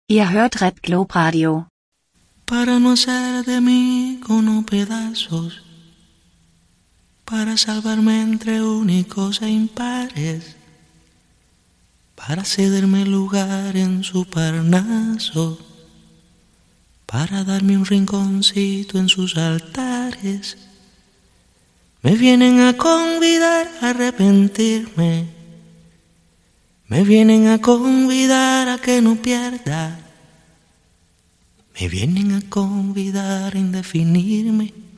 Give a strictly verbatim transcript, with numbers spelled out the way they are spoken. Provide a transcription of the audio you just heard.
Ihr hört Red Globe Radio. Para no hacer de mí cono pedazos, para salvarme entre únicos e impares, para cederme lugar en su Parnaso, para darme un rinconcito en sus altares. Me vienen a convidar a arrepentirme, me vienen a convidar a que no pierda, me vienen a convidar a indefinirme.